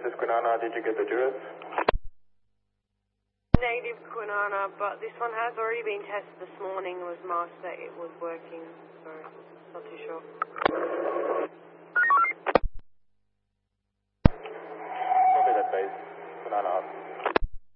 this is Quinana. Did you get the Judas? Negative Quinana, but this one has already been tested this morning. It was marked that it was working, so not too sure.